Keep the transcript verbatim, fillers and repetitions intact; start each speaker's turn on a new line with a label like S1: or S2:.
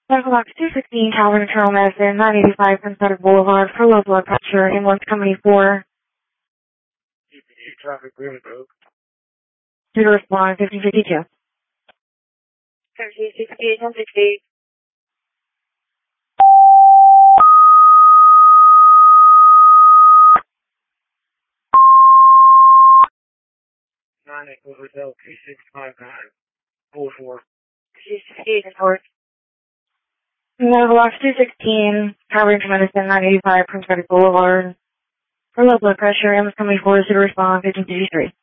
S1: Level two sixteen, Calvin Internal Medicine, nine eighty-five Sunset Boulevard, for low blood pressure, ambulance company four.
S2: G P D traffic really broke.
S1: Due to respond, fifteen fifty-two.
S3: thirteen sixty-eight, one sixty-eight.
S2: nine Echo Hotel, two six five nine, four four.
S3: thirteen sixty-eight, report.
S1: Level two sixteen, Calvin Internal Medicine, nine eighty-five Sunset Boulevard, for low blood pressure, ambulance company four, due to respond, fifteen fifty-three.